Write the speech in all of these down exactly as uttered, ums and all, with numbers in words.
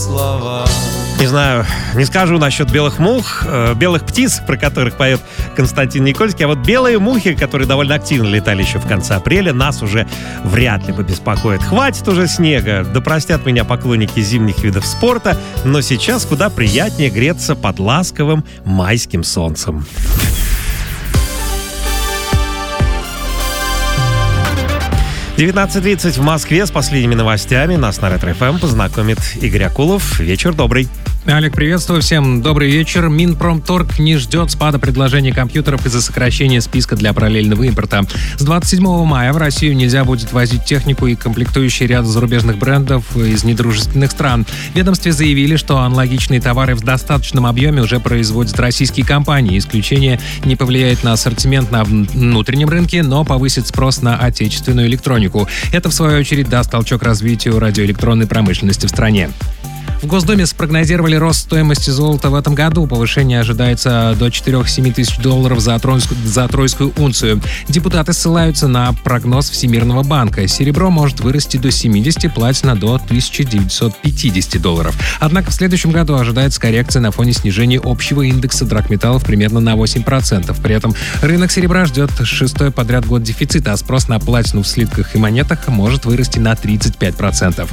слова. Не знаю, не скажу насчет белых мух, э, белых птиц, про которых поет Константин Никольский, а вот белые мухи, которые довольно активно летали еще в конце апреля, нас уже вряд ли побеспокоят. Хватит уже снега, да простят меня поклонники зимних видов спорта, но сейчас куда приятнее греться под ласковым майским солнцем. девятнадцать тридцать в Москве. С последними новостями нас на Ретро-эф эм познакомит Игорь Акулов. Вечер добрый. Олег, приветствую всем. Добрый вечер. Минпромторг не ждет спада предложений компьютеров из-за сокращения списка для параллельного импорта. С двадцать седьмого мая в Россию нельзя будет возить технику и комплектующие ряда зарубежных брендов из недружественных стран. В ведомстве заявили, что аналогичные товары в достаточном объеме уже производят российские компании. Исключение не повлияет на ассортимент на внутреннем рынке, но повысит спрос на отечественную электронику. Это, в свою очередь, даст толчок развитию радиоэлектронной промышленности в стране. В Госдуме спрогнозировали рост стоимости золота в этом году. Повышение ожидается до четыре-семь тысяч долларов за тройскую, за тройскую унцию. Депутаты ссылаются на прогноз Всемирного банка. Серебро может вырасти до семидесяти, платина до тысяча девятьсот пятидесяти долларов. Однако в следующем году ожидается коррекция на фоне снижения общего индекса драгметаллов примерно на восемь процентов. При этом рынок серебра ждет шестой подряд год дефицита, а спрос на платину в слитках и монетах может вырасти на тридцать пять процентов.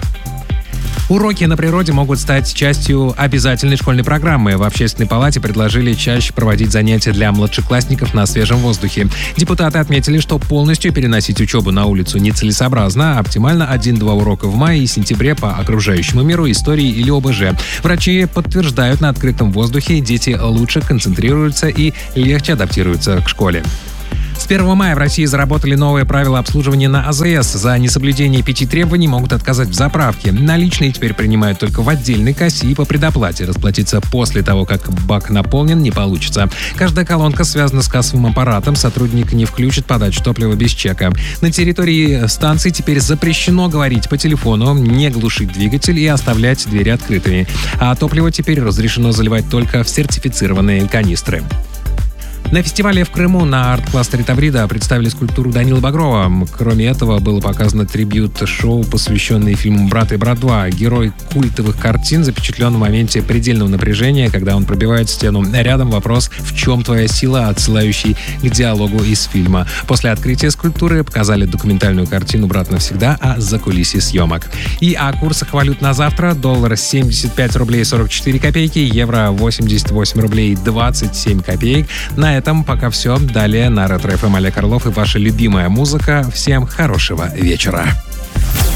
Уроки на природе могут стать частью обязательной школьной программы. В Общественной палате предложили чаще проводить занятия для младшеклассников на свежем воздухе. Депутаты отметили, что полностью переносить учебу на улицу нецелесообразно, а оптимально один-два урока в мае и сентябре по окружающему миру, истории или о бэ жэ. Врачи подтверждают, на открытом воздухе дети лучше концентрируются и легче адаптируются к школе. С первого мая в России заработали новые правила обслуживания на а зэ эс. За несоблюдение пяти требований могут отказать в заправке. Наличные теперь принимают только в отдельной кассе и по предоплате. Расплатиться после того, как бак наполнен, не получится. Каждая колонка связана с кассовым аппаратом. Сотрудник не включит подачу топлива без чека. На территории станции теперь запрещено говорить по телефону, не глушить двигатель и оставлять двери открытыми. А топливо теперь разрешено заливать только в сертифицированные канистры. На фестивале в Крыму на арт-кластере Таврида представили скульптуру Данилы Багрова. Кроме этого, было показано трибьют-шоу, посвященное фильму «Брат и брат два». Герой культовых картин запечатлен в моменте предельного напряжения, когда он пробивает стену. Рядом вопрос «В чем твоя сила?», отсылающий к диалогу из фильма. После открытия скульптуры показали документальную картину «Брат навсегда» о закулисье съемок. И о курсах валют на завтра. Доллар семьдесят пять рублей сорок четыре копейки, евро восемьдесят восемь рублей двадцать семь копеек. На этом пока все. Далее на Ретро-эф эм Олег Орлов и ваша любимая музыка. Всем хорошего вечера.